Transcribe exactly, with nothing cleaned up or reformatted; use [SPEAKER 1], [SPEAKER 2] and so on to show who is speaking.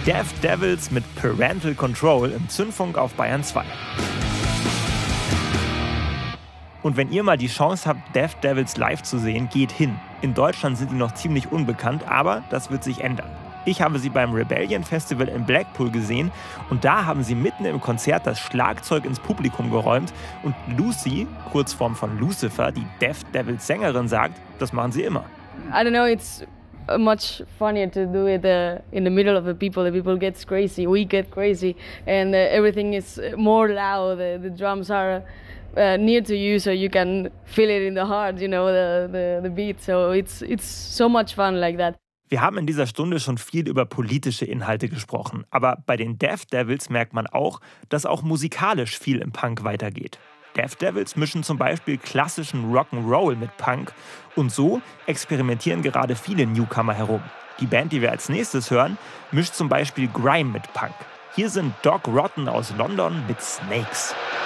[SPEAKER 1] Deaf Devils mit Parental Control im Zündfunk auf Bayern zwei. Und wenn ihr mal die Chance habt, Deaf Devils live zu sehen, geht hin. In Deutschland sind die noch ziemlich unbekannt, aber das wird sich ändern. Ich habe sie beim Rebellion Festival in Blackpool gesehen und da haben sie mitten im Konzert das Schlagzeug ins Publikum geräumt und Lucy, Kurzform von Lucifer, die Deaf Devils Sängerin, sagt, das machen sie immer.
[SPEAKER 2] I don't know, it's much funnier to do it uh, in the middle of the people. The people gets crazy, we get crazy, and uh, everything is more loud. The, the drums are uh, near to you, so you can feel it in the heart, you know, the, the, the beat. So it's it's so much fun like that.
[SPEAKER 1] Wir haben in dieser Stunde schon viel über politische Inhalte gesprochen, aber bei den Deaf Devils merkt man auch, dass auch musikalisch viel im Punk weitergeht. Deaf Devils mischen zum Beispiel klassischen Rock'n'Roll mit Punk und so experimentieren gerade viele Newcomer herum. Die Band, die wir als nächstes hören, mischt zum Beispiel Grime mit Punk. Hier sind Doc Rotten aus London mit Snakes.